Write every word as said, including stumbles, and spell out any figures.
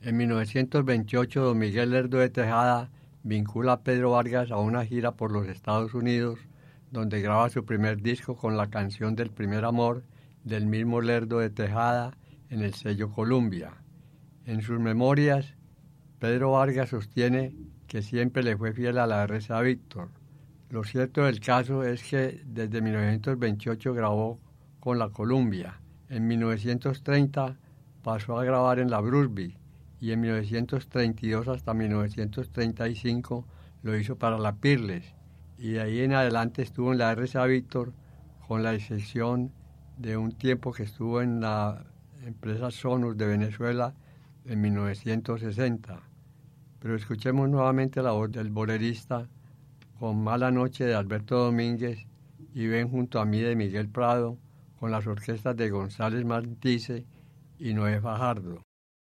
En mil novecientos veintiocho, don Miguel Lerdo de Tejada vincula a Pedro Vargas a una gira por los Estados Unidos, donde graba su primer disco con la canción del primer amor del mismo Lerdo de Tejada en el sello Columbia. En sus memorias, Pedro Vargas sostiene que siempre le fue fiel a la R C A Víctor. Lo cierto del caso es que desde mil novecientos veintiocho grabó con la Columbia. En mil novecientos treinta pasó a grabar en la Brunswick y en mil novecientos treinta y dos hasta mil novecientos treinta y cinco lo hizo para la Peerless, y de ahí en adelante estuvo en la R C A Víctor, con la excepción de un tiempo que estuvo en la empresa Sonus de Venezuela en mil novecientos sesenta. Pero escuchemos nuevamente la voz del bolerista con Mala Noche de Alberto Domínguez y Ven junto a mí de Miguel Prado, con las orquestas de González Mantice y Noé Fajardo.